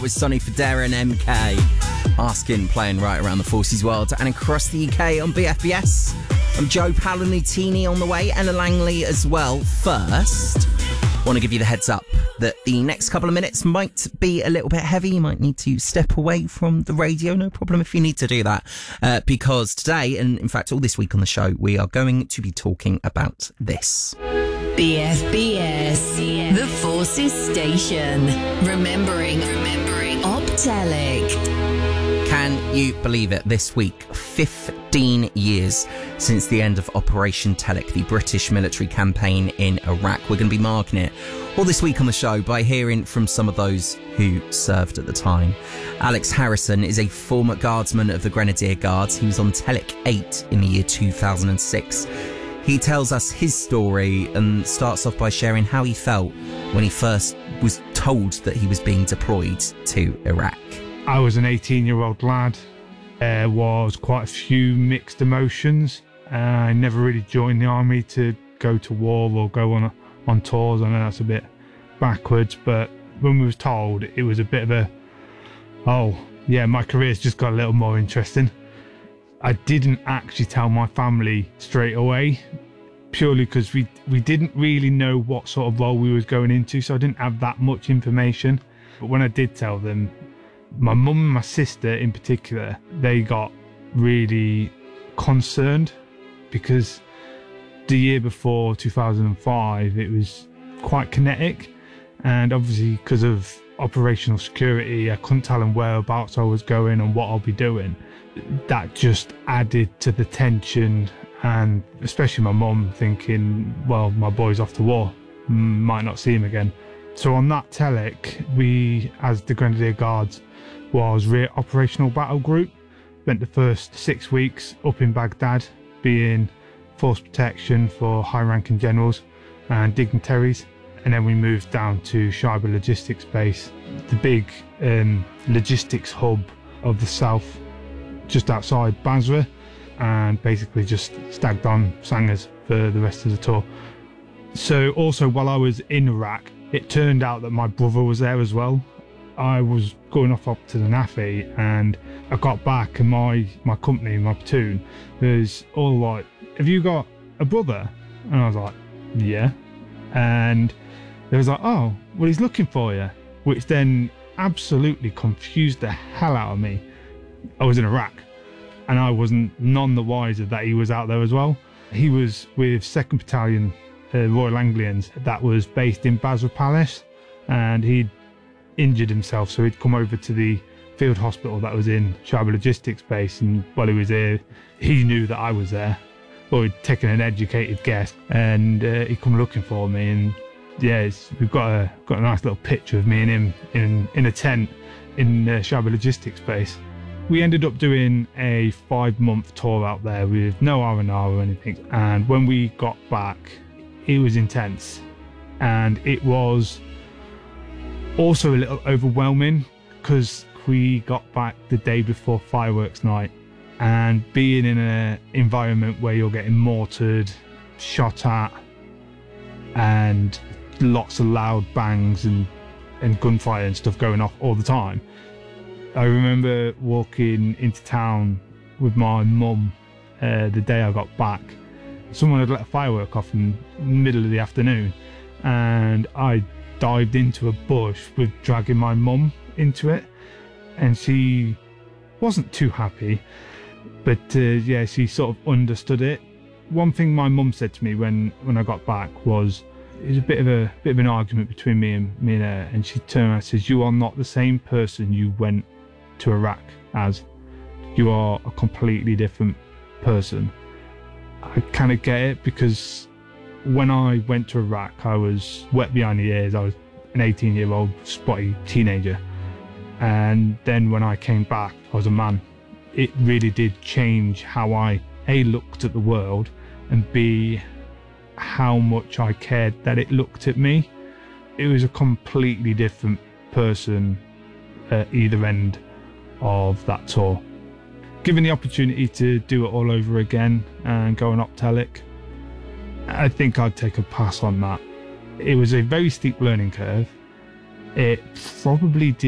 With Sonny Fodera and MK. Asking, playing right around the Forces world and across the UK on BFBS. I'm Joe Palanutini on the way, Ella Langley as well. First, want to give you the heads up that the next couple of minutes might be a little bit heavy. You might need to step away from the radio. No problem if you need to do that. Because today, and in fact all this week on the show, we are going to be talking about this. BFBS, the Forces Station. Remembering Optelic. Can you believe it? This week, 15 years since the end of Operation Telic, the British military campaign in Iraq. We're going to be marking it all this week on the show by hearing from some of those who served at the time. Alex Harrison is a former guardsman of the Grenadier Guards. He was on Telic 8 in the year 2006. He tells us his story and starts off by sharing how he felt when he first was told that he was being deployed to Iraq. I was an 18-year-old lad. There was quite a few mixed emotions. I never really joined the army to go to war or go on tours. I know that's a bit backwards, but when we was told, it was a bit of a, oh, yeah, my career's just got a little more interesting. I didn't actually tell my family straight away, purely because we didn't really know what sort of role we was going into, so I didn't have that much information. But when I did tell them, my mum and my sister in particular, they got really concerned because the year before, 2005, it was quite kinetic, and obviously because of operational security, I couldn't tell them whereabouts I was going and what I'll be doing. That just added to the tension, and especially my mum thinking, well, my boy's off to war, might not see him again. So on that Telic, we, as the Grenadier Guards, was Rear Operational Battle Group. Spent the first 6 weeks up in Baghdad, being force protection for high-ranking generals and dignitaries. And then we moved down to Shaiba Logistics Base, the big logistics hub of the south, just outside Basra, and basically just stagged on Sangers for the rest of the tour. So also while I was in Iraq, it turned out that my brother was there as well. I was going off up to the NAFI, and I got back, and my company, my platoon, was all like, have you got a brother? And I was like, yeah. And they was like, oh, well, he's looking for you, which then absolutely confused the hell out of me. I was in Iraq, and I wasn't none the wiser that he was out there as well. He was with 2nd Battalion Royal Anglians that was based in Basra Palace, and he'd injured himself, so he'd come over to the field hospital that was in Shaiba Logistics Base, and while he was there, he knew that I was there, or he'd taken an educated guess, and he come looking for me. And yeah, we've got a nice little picture of me and him in a tent in Shaiba Logistics Base. We ended up doing a 5-month tour out there with no R&R or anything, and when we got back, it was intense, and it was also a little overwhelming because we got back the day before fireworks night, and being in an environment where you're getting mortared, shot at, and lots of loud bangs and gunfire and stuff going off all the time. I remember walking into town with my mum the day I got back. Someone had let a firework off in the middle of the afternoon, and I dived into a bush with dragging my mum into it, and she wasn't too happy, but yeah, she sort of understood it. One thing my mum said to me when I got back was, it was a bit of an argument between me and her, and she turned around and says, you are not the same person you went to Iraq as. You are a completely different person. I kind of get it, because when I went to Iraq, I was wet behind the ears. I was an 18-year-old spotty teenager, and then when I came back, I was a man. It really did change how I A, looked at the world, and B, how much I cared that it looked at me. It was a completely different person at either end of that tour. Given the opportunity to do it all over again and go on Optelic, I think I'd take a pass on that. It was a very steep learning curve. It probably did